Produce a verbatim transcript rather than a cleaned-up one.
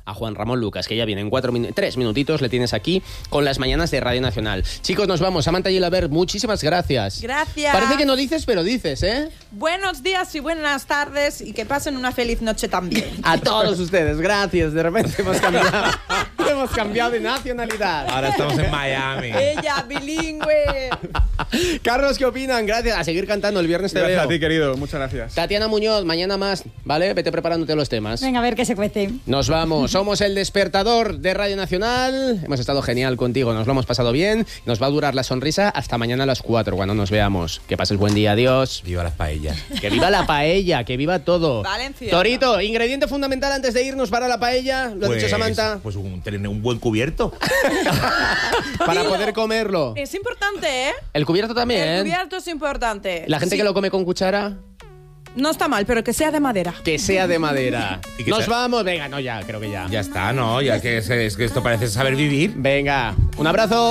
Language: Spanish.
a Juan Ramón Lucas, que ya viene en cuatro min- tres minutitos, le tienes aquí con las mañanas de Radio Nacional. Chicos, nos vamos. Samantha Gilabert, muchísimas gracias. Gracias. Parece que no dices, pero dices, ¿eh? Buenos días y buenas tardes y que pasen una feliz noche también. A todos ustedes, gracias. De repente hemos cambiado, hemos cambiado de nacionalidad. Ahora estamos en Miami. Ella, bilingüe. Carlos, ¿qué opinan? Gracias. A seguir cantando, el viernes te Gracias veo. a ti, querido. Muchas gracias. Tatiana Muñoz, mañana más, ¿vale? Vete preparándote los temas. Venga, a ver qué se cuece. Nos vamos. Somos el despertador de Radio Nacional. Hemos estado genial contigo, nos lo hemos pasado bien. Nos va a durar la sonrisa hasta mañana a las cuatro, cuando nos veamos. Que pases buen día, adiós. Viva las paellas. Que viva la paella, que viva todo. Valencia. Torito, ingrediente fundamental antes de irnos para la paella, lo ha Pues- dicho Samantha, Pues un, tener un buen cubierto. para Dilo. poder comerlo. Es importante, ¿eh? El cubierto también. El cubierto es importante. La gente Sí. que lo come con cuchara, No está mal, pero que sea de madera. que sea de madera. Y que Nos sea- vamos, venga, no ya, creo que ya. Ya está, ¿no? Ya que es, es que esto parece saber vivir. Venga, un abrazo.